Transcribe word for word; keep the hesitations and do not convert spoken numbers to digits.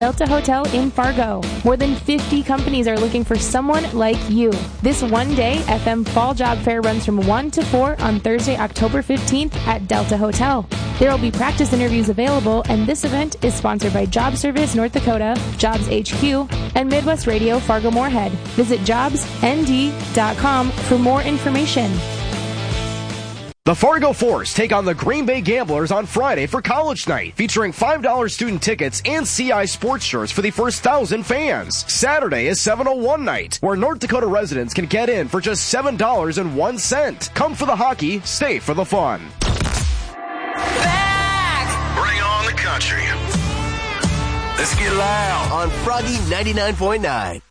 Delta Hotel in Fargo. More than fifty companies are looking for someone like you. This one-day F M Fall Job Fair runs from one to four on Thursday, October fifteenth at Delta Hotel. There will be practice interviews available, and this event is sponsored by Job Service North Dakota, Jobs H Q, and Midwest Radio Fargo-Moorhead. Visit jobs n d dot com for more information. The Fargo Force take on the Green Bay Gamblers on Friday for College Night, featuring five dollars student tickets and C I sports shirts for the first thousand fans. Saturday is seven oh one night, where North Dakota residents can get in for just seven dollars and one cent. Come for the hockey, stay for the fun. Back! Bring on the country. Let's get loud on Froggy ninety-nine point nine.